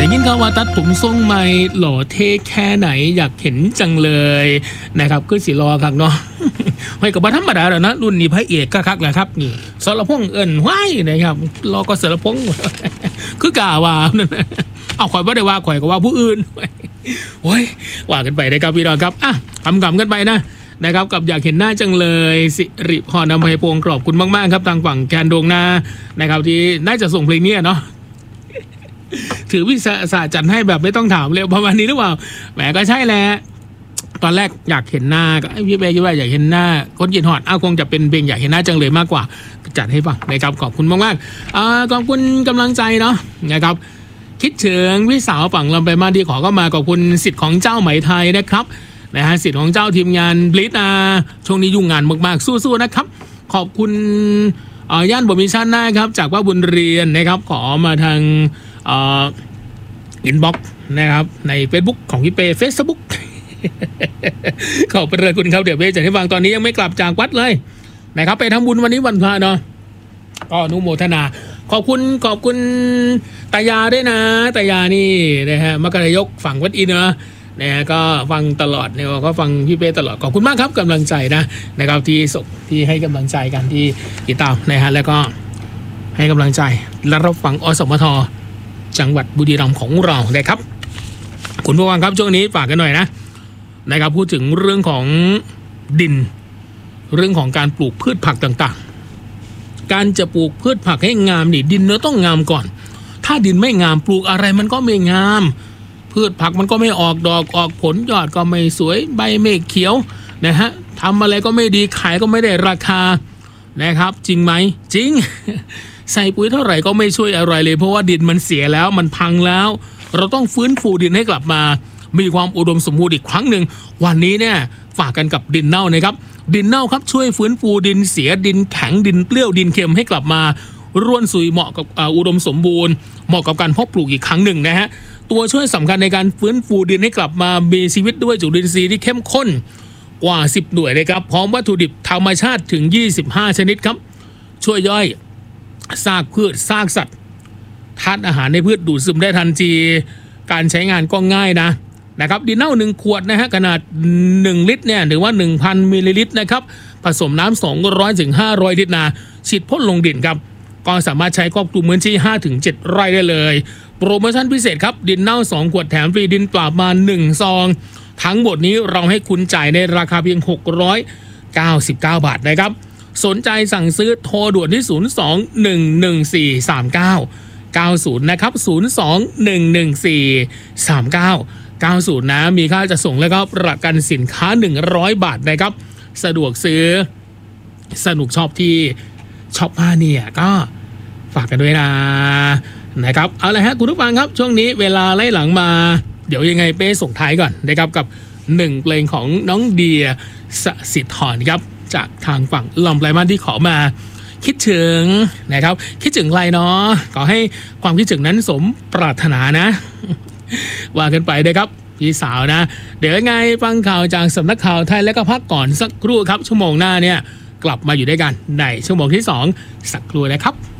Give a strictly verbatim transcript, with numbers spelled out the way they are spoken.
ได้ยินข่าวว่าตัดผมทรงใหม่หล่อเท่แค่ไหนอยากเห็นจังเลยนะครับคือสิรอครับเนาะให้กับธรรมดาแล้วนะรุ่นนี้พระเอกก็คักแหละครับนี่สรพงษ์เอิญไหวนะครับรอก็สรพงษ์คือกาว่าเอาข่อยไม่ได้ว่าข่อยก็ว่าผู้อื่นโอ้ยว่ากันไปนะครับพี่น้องครับอ่ะคำกำกันไปนะนะครับกับอยากเห็นหน้าจังเลยสิริพรอภัยพงศ์ขอบคุณมากๆครับทางฝั่งแคนดวงนานะครับที่น่าจะส่งเพลงนี้เนาะถือวิสาสะจัดให้แบบไม่ต้องถามเร็วประมาณนี้หรือเปล่าแหมก็ใช่แหละตอนแรกอยากเห็นหน้าก็พี่เบย์คิดว่าอยากเห็นหน้าคนยินหอดอ้าวคงจะเป็นเพลงอยากเห็นหน้าจังเลยมากกว่าจัดให้ฟังนะครับขอบคุณมากๆอ่าขอบคุณกำลังใจเนาะนะครับคิดถึงพี่สาวฝั่งลำไปมาดีขอก็มาขอบคุณสิทธิ์ของเจ้าไหมไทยนะครับนะฮะสิทธิ์ของเจ้าทีมงานบลิทนะช่วงนี้ยุ่งงานมากๆสู้ๆนะครับขอบคุณอ่าย่านบมิชันนะครับจากว่าบุญเรียนนะครับขอมาทางอ่าอินบ็อกซ์นะครับใน Facebook ของพี่เป้ Facebook ขอบพระคุณครับเดี๋ยวเป้จะให้ฟังตอนนี้ยังไม่กลับจากวัดเลยนะครับไปทำบุญวันนี้วันพระเนาะก็อนุโมทนาขอบคุณขอบคุณตายาด้วยนะตายานี่นะฮะมกรายกฝั่งวัดอินเนาะนะฮะก็ฟังตลอดเนี่ยก็ฟังพี่เป้ตลอดขอบคุณมากครับกำลังใจนะนะครับที่ส่งที่ให้กำลังใจกันที่ติดตามนะฮะแล้วก็ให้กำลังใจและรับฟังอสมทจังหวัดบุรีรัมย์ของเรานะครับคุณผู้ฟังครับช่วงนี้ฝากกันหน่อยนะนะครับพูดถึงเรื่องของดินเรื่องของการปลูกพืชผักต่างๆการจะปลูกพืชผักให้งามนี่ดินเนื้อต้องงามก่อนถ้าดินไม่งามปลูกอะไรมันก็ไม่งามพืชผักมันก็ไม่ออกดอกออกผลยอดก็ไม่สวยใบไม่เขียวนะฮะทำอะไรก็ไม่ดีขายก็ไม่ได้ราคานะครับจริงไหมจริงใส่ปุ๋ยเท่าไหร่ก็ไม่ช่วยอะไรเลยเพราะว่าดินมันเสียแล้วมันพังแล้วเราต้องฟื้นฟูดินให้กลับมามีความอุดมสมบูรณ์อีกครั้งหนึ่งวันนี้เนี่ยฝากกันกับดินเน่านะครับดินเน่าครับช่วยฟื้นฟูดินเสียดินแข็งดินเปรี้ยวดินเค็มให้กลับมาร่วนซุยเหมาะกับอุดมสมบูรณ์เหมาะกับการเพาะปลูกอีกครั้งหนึ่งนะฮะตัวช่วยสำคัญในการฟื้นฟูดินให้กลับมามีชีวิตด้วยจุลินทรีย์ที่เข้มข้นกว่าสิบหน่วยนะครับพร้อมวัตถุดิบธรรมชาติถึงยี่สิบห้าชนิดครับช่วยย่อยซากพืชซากสัตว์ธาตุอาหารในพืชดูดซึมได้ทันทีการใช้งานก็ง่ายนะนะครับดินเน่าหนึ่งขวดนะฮะขนาดหนึ่งลิตรเนี่ยหรือว่า หนึ่งพัน มิลลิลิตรนะครับผสมน้ำสองร้อยถึงห้าร้อยลิตรนะฉีดพ่นลงดินครับก็สามารถใช้ครอบคลุมพื้นที่ ห้าถึงเจ็ด ไร่ได้เลยโปรโมชั่นพิเศษครับดินเน่าสองขวดแถมฟรีดินเปล่ามาหนึ่งซองทั้งหมดนี้เราให้คุณจ่ายในราคาเพียงหกร้อยเก้าสิบเก้าบาทนะครับสนใจสั่งซื้อโทรด่วนที่ศูนย์ สอง หนึ่ง หนึ่ง สี่ สาม เก้า เก้า ศูนย์นะครับศูนย์ สอง หนึ่ง หนึ่ง สี่ สาม เก้า เก้า ศูนย์นะมีค่าจะส่งแล้วก็ประกันสินค้าหนึ่งร้อยบาทนะครับสะดวกซื้อสนุกชอบที่ช็อปมาเนี่ยก็ฝากกันด้วยนะนะครับเอาละฮะคุณผู้ฟังครับช่วงนี้เวลาไล่หลังมาเดี๋ยวยังไงเป้ส่งท้ายก่อนนะครับกับหนึ่งเพลงของน้องเดียสสิทธรครับจากทางฝั่งลำไพมันที่ขอมาคิดถึงนะครับคิดถึงใครเนาะขอให้ความคิดถึงนั้นสมปรารถนานะว่ากันไปนะครับพี่สาวนะเดี๋ยวยังไงฟังข่าวจากสำนักข่าวไทยแล้วก็พักก่อนสักครู่ครับชั่วโมงหน้าเนี่ยกลับมาอยู่ด้วยกันในชั่วโมงที่สองสักครู่นะครับ